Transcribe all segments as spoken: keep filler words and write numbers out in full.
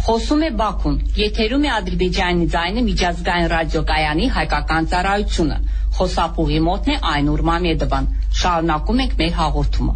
Խոսում է Բաքուն, եթերում է Ադրբեջանի ձայնը միջազգային ռադիոկայանի հայկական ծառայությունը։ Խոսափուղի մոտն է Այնուր Մամեդովան։ Շարունակում ենք մեր հաղորդումը։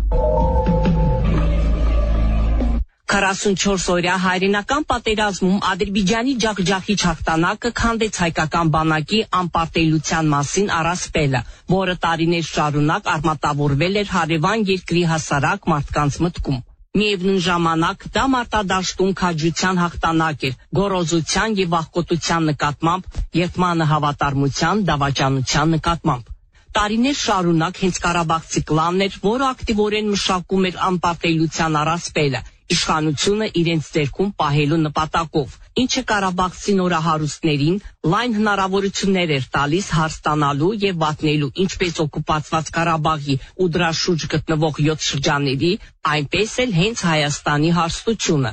քառասունչորս օրյա հայրենական պատերազմում Ադրբեջանի ջախջախիչ հաղթանակը քանդեց հայկական բանակի անպարտելիության մասին առասպելը, որը տարիներ շարունակ արմատավորվել էր հարևան երկրի հասարակ մարդկանց մտքում։ Միևնույն ժամանակ դա մարտադաշտում քաջության հաղթանակ էր, գոռոզության եւ աղքոտության նկատմամբ, երդմանը հավատարմության, դավաճանության նկատմամբ։ Տարիներ շարունակ հենց Ղարաբաղցի կլանն էր, որը ակտիվորեն մշակում էր անպարտելիության առասպելը, իշխանությունը իրենց ձեռքում պահելու նպատակով, ինչը ղարաբաղցի նորահարուստներին լայն հնարավորություններ էր տալիս հարց տանալու եւ վատնելու ինչպես օկուպացված Ղարաբաղի ու դրա շուրջ գտնվող յոթ շրջանների, այնպես էլ հենց Հայաստանի հարստությունը։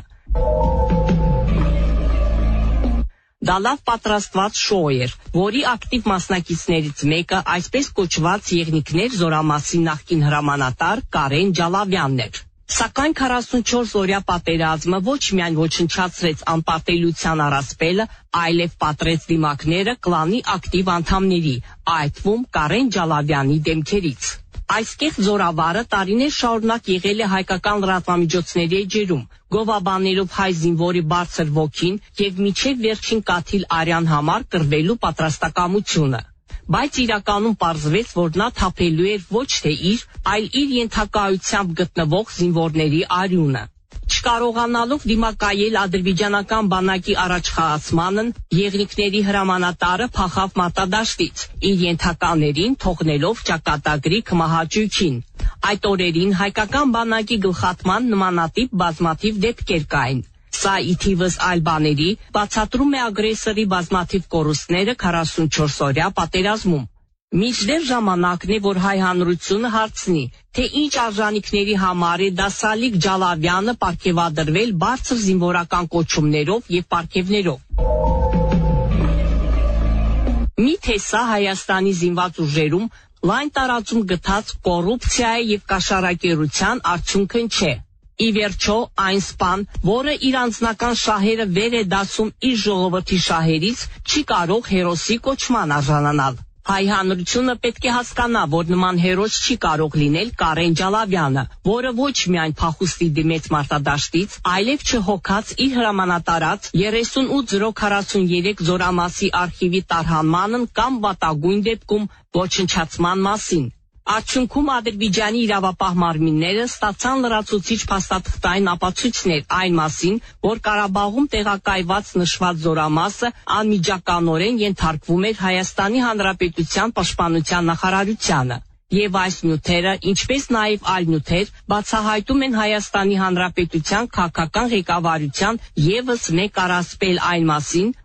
Դա լավ պատրաստված շոու էր, որի ակտիվ մասնակիցներից մեկը այսպես կոչված եղնիկներ զորամասի նախկին հրամանատար Կարեն Ջալավյանն էր։ Սակայն քառասունչորս օրյա պատերազմը ոչ միայն ոչնչացրեց անպարտելիության առասպելը, այլև պատրեց դիմակները կլանի ակտիվ անդամների, այդ թվում Կարեն Ջալավյանի դեմքերից։ Այս կեղծ զորավարը տարիներ շարունակ եղել է հայկական լրատվամիջոցների էջերում, գովաբանելով հայ զինվորի բարձր ոգին եւ միջև վերջին կաթիլ արյան համար կռվելու պատրաստակամությունը։ Բայց իրականում պարզվեց, որ նա թափելու էր ոչ թե իր, այլ իր ենթակայությամբ գտնվող զինվորների արյունը։ Չկարողանալով դիմակայել ադրբեջանական բանակի առաջխաղացմանն, եղնիկների հրամանատարը փախավ մարտադաշտից, իր ենթականերին թողնելով ճակատագրի քմահաճույքին։ Այդ օրերին հայկական բանակի գլխատման նմանատիպ բազմաթիվ դեպքեր կային։ Սա ի թիվս այլ բաների բացատրում է ագրեսորի բազմաթիվ կորուստները քառասունչորս օրյա պատերազմում։ Մինչդեռ ժամանակն է, որ հայ հանրությունը հարցնի, թե ինչ արժանինքների համար է դասալիկ Ջալավյանը պարգևադրվել բարձր զինվորական կոչումներով եւ պարգևներով։ Միթե սա Հայաստանի զինված ուժերում լայն տարածում գտած կոռուպցիայի եւ կաշառակերության արդյունքն չէ։ Ի վերջո այն սպան, որը իր անձնական շահերը վեր է դասում իր ժողովրդի շահերից, չի կարող հերոսի կոչման արժանանալ։ Հայ հանրությունը պետք է հասկանա, որ նման հերոս չի կարող լինել Կարեն Ջալավյանը, որը ոչ միայն փախուստի դիմեց մարտադաշտից, այլև չհոգաց իր հրամանատարած երեսունութ զրո քառասուններեք զորամասի արխիվի տարհանմանն կամ վատագույն դեպքում ոչնչացման մասին։ Արդյունքում Ադրբեջանի իրավապահ մարմինները ստացան լրացուցիչ փաստաթղթային ապացույցներ այն մասին, որ Ղարաբաղում տեղակայված նշված զորամասը անմիջականորեն ենթարկվում էր Հայաստանի Հանրապետության պաշտպանության նախարարությանը։ Եվ այս նյութերը, ինչպես նաև այլ նյութեր, բացահայտում են Հայաստանի Հանրապետության քաղաքական ղեկավարության ևս մեկ առասպել այն մասին,